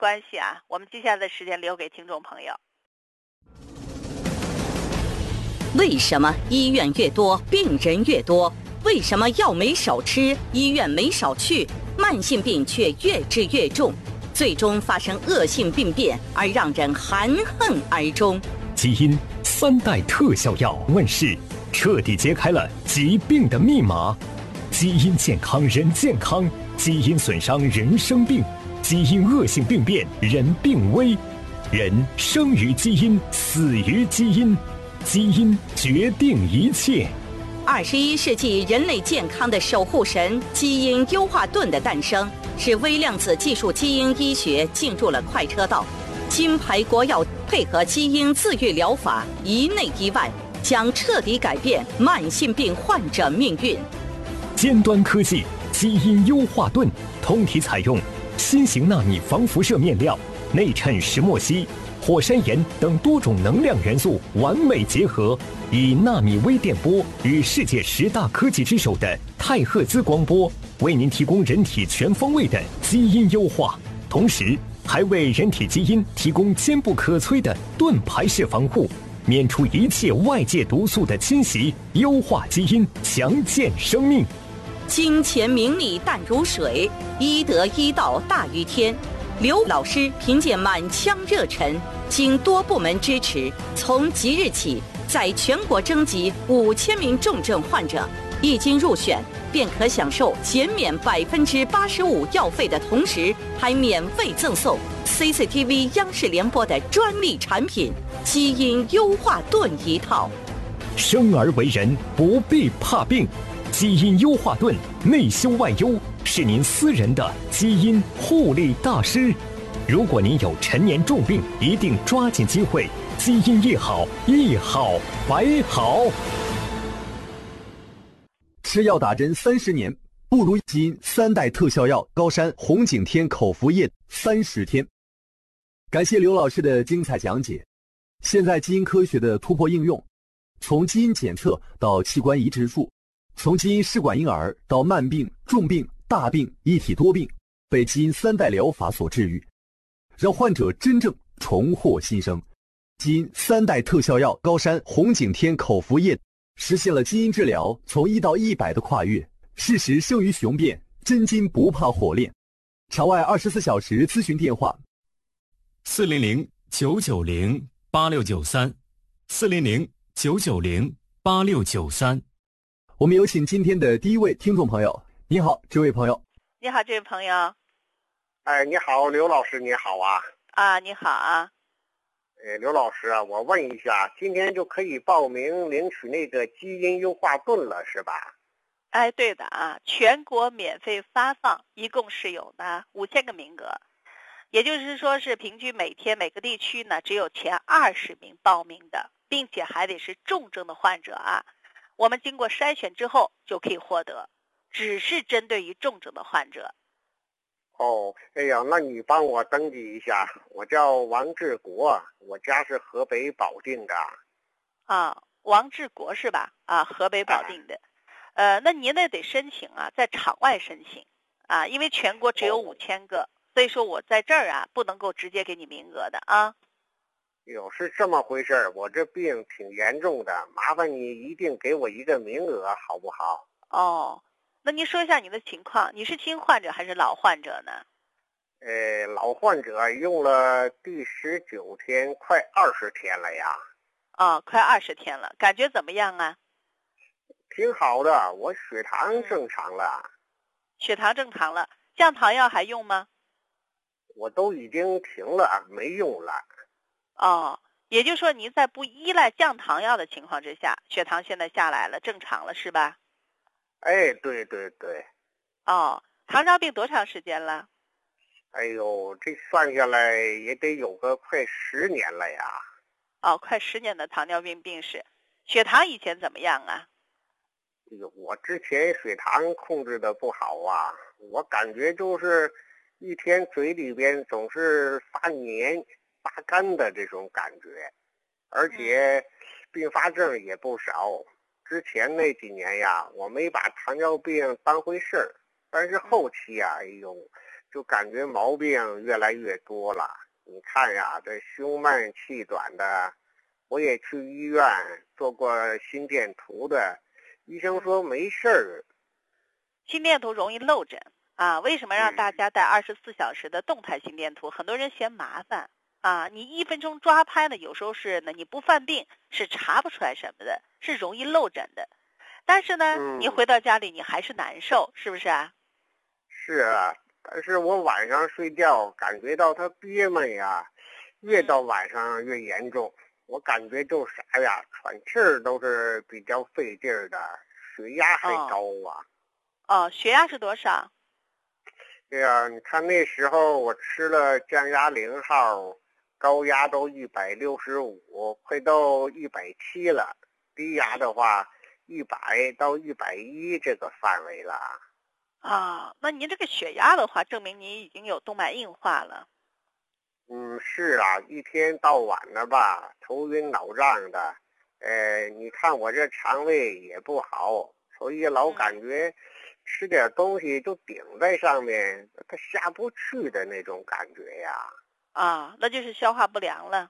关系啊，我们接下来的时间留给听众朋友。 为什么医院越多病人越多？为什么药没少吃，医院没少去，慢性病却越治越重，最终发生恶性病变而让人含恨而终？ 基因3代特效药问世，彻底揭开了疾病的密码。基因健康人健康，基因损伤人生病，基因恶性病变人病危。人生于基因，死于基因，基因决定一切。 21世纪人类健康的守护神基因优化盾的诞生，使微量子技术基因医学进入了快车道。金牌国药配合基因自愈疗法，一内一外，将彻底改变慢性病患者命运。 尖端科技基因优化盾，通体采用新型纳米防辐射面料，内衬石墨烯、火山岩等多种能量元素完美结合，以纳米微电波与世界10大科技之首的太赫兹光波，为您提供人体全方位的基因优化，同时还为人体基因提供坚不可摧的盾牌式防护，免除一切外界毒素的侵袭，优化基因，强健生命。 金钱名利淡如水，医德医道大于天。刘老师凭借满腔热忱，经多部门支持，从即日起在全国征集5000名重症患者，一经入选便可享受减免85%药费的同时，还免费赠送 CCTV 央视联播的专利产品基因优化盾一套。 生而为人不必怕病，基因优化盾内修外优，是您私人的基因护理大师。如果您有陈年重病，一定抓紧机会，基因一好，一好百好。 吃药打针30年，不如基因3代特效药高山红景天口服液30天。感谢刘老师的精彩讲解。现在基因科学的突破应用，从基因检测到器官移植术，从基因试管婴儿到慢病、重病、大病一体多病，被基因3代疗法所治愈，让患者真正重获新生。基因3代特效药高山红景天口服液实现了基因治疗从1到100的跨越，事实胜于雄辩，真金不怕火炼。场外24小时咨询电话 400-990-8693，400-990-8693。 我们有请今天的第一位听众朋友。你好，这位朋友。 你好，这位朋友。 你好，刘老师，你好啊。 你好啊。 刘老师啊，我问一下，今天就可以报名领取那个基因优化盾了，是吧？ 对的啊，全国免费发放，一共是有呢5000个名额，也就是说是平均每天每个地区呢只有前20名报名的，并且还得是重症的患者啊。我们经过筛选之后就可以获得，只是针对于重症的患者。 那你帮我登记一下，我叫王志国，我家是河北保定的。 王志国是吧？河北保定的。那您那得申请啊，在场外申请啊，因为全国只有5000个，所以说我在这儿啊不能够直接给你名额的啊。 是这么回事，我这病挺严重的，麻烦你一定给我一个名额好不好？ 那您说一下你的情况，你是新患者还是老患者呢？ 老患者，用了第19天，快20天了呀。 快20天了，感觉怎么样啊？ 挺好的，我血糖正常了。 血糖正常了，降糖药还用吗？ 我都已经停了，没用了。 也就是说您在不依赖降糖药的情况之下，血糖现在下来了，正常了是吧？ 对。 糖尿病多长时间了？ 这算下来也得有个快10年了呀。 快10年的糖尿病病史。血糖以前怎么样啊？ 我之前血糖控制的不好啊，我感觉就是一天嘴里边总是发黏发干的这种感觉，而且并发症也不少。之前那几年呀，我没把糖尿病当回事儿，但是后期啊， 就感觉毛病越来越多了。你看呀，这胸闷气短的，我也去医院做过心电图的，医生说没事儿。 心电图容易漏诊啊，为什么让大家带24小时的动态心电图？很多人嫌麻烦啊，你1分钟抓拍呢，有时候是呢你不犯病是查不出来什么的，是容易漏诊的。但是呢，你回到家里你还是难受，是不是啊？ 是啊，但是我晚上睡觉感觉到它憋闷呀，越到晚上越严重。我感觉就啥呀，喘气儿都是比较费劲儿的，血压还高啊。 血压是多少？ 对呀，你看那时候我吃了降压0号，高压都165，快到170了，低压的话100到110这个范围了。 那您这个血压的话，证明您已经有动脉硬化了。 是啊，一天到晚的吧，头晕脑胀的。你看我这肠胃也不好，所以老感觉吃点东西就顶在上面，它下不去的那种感觉呀。 那就是消化不良了。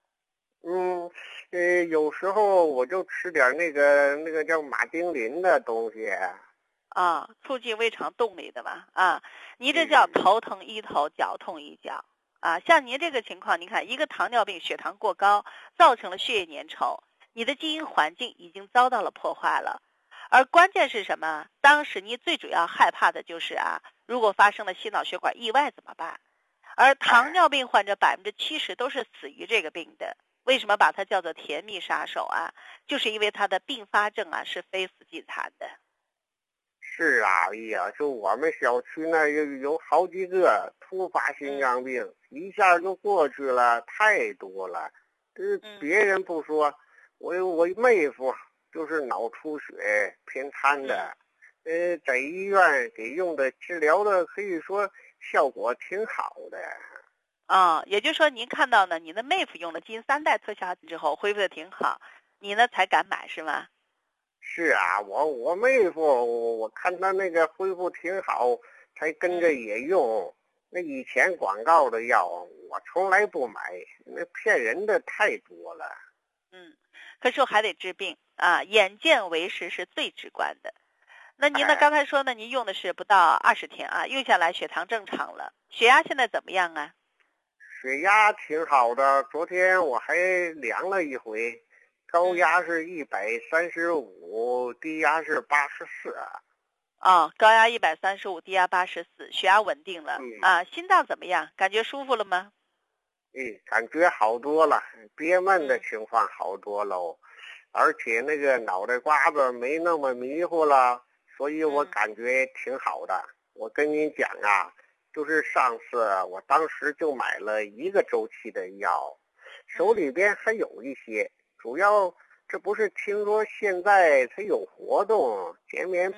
有时候我就吃点那个叫马丁啉的东西。 促进胃肠动力的吧。您这叫头疼医头，脚痛医脚。像您这个情况，你看一个糖尿病血糖过高，造成了血液粘稠，你的基因环境已经遭到了破坏了。而关键是什么？当时你最主要害怕的就是如果发生了心脑血管意外怎么办？而糖尿病患者70%都是死于这个病的。为什么把它叫做甜蜜杀手啊？就是因为它的并发症是非死即残的。 是啊，就我们小区那有好几个突发心脏病，一下就过去了，太多了。别人不说，我妹夫就是脑出血偏瘫的，在医院给用的治疗的可以说效果挺好的。 也就是说您看到呢，你的妹夫用了基因3代特效之后恢复的挺好，你呢才敢买是吗？ 是啊，我妹夫，我看他那个恢复挺好，才跟着也用。那以前广告的药，我从来不买，那骗人的太多了。 可是我还得治病眼见为实是最直观的。那您呢？刚才说呢，您用的是不到20天用下来血糖正常了，血压现在怎么样啊？ 血压挺好的，昨天我还量了一回。高压是135，低压是84。 高压135，低压84，血压稳定了。心脏怎么样？感觉舒服了吗？ 感觉好多了，憋闷的情况好多喽，而且那个脑袋瓜子没那么迷糊了，所以我感觉挺好的。我跟您讲就是上次我当时就买了1个周期的药，手里边还有一些。主要这不是听说现在它有活动，减免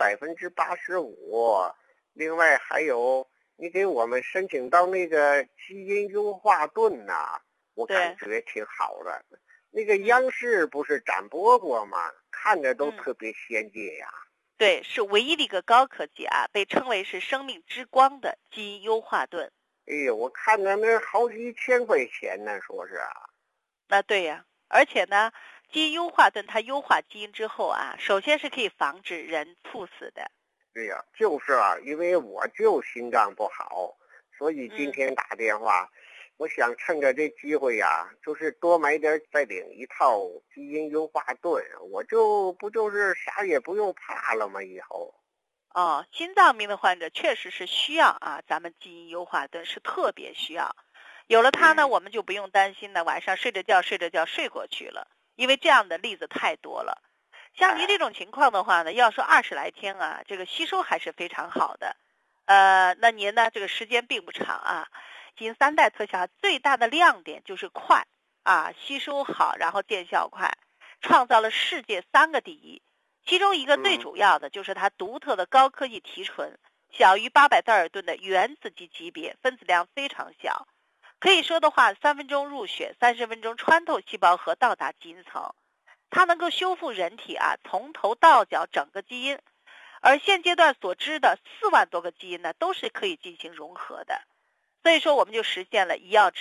85%，另外还有你给我们申请到那个基因优化盾我感觉挺好的。那个央视不是展播过吗？看着都特别先进呀。 对，是唯一的一个高科技被称为是生命之光的基因优化盾。 我看着那好几千块钱呢，说是对呀。而且呢，基因优化盾它优化基因之后首先是可以防止人猝死的。 对呀，就是因为我就心脏不好，所以今天打电话，我想趁着这机会就是多买点，再领一套基因优化盾，我不就是啥也不用怕了吗？以后。 心脏病的患者确实是需要咱们基因优化盾是特别需要。有了它呢，我们就不用担心呢，晚上睡着觉睡过去了，因为这样的例子太多了。像您这种情况的话呢，要说20来天这个吸收还是非常好的。那您呢，这个时间并不长基因3代特效最大的亮点就是快吸收好，然后见效快，创造了世界3个第一。其中一个最主要的就是它独特的高科技提纯，小于800道尔顿的原子级别，分子量非常小。可以说的话，3分钟入血，30分钟穿透细胞核到达基因层。它能够修复人体从头到脚整个基因， 而现阶段所知的4万多个基因呢，都是可以进行融合的。所以说我们就实现了一药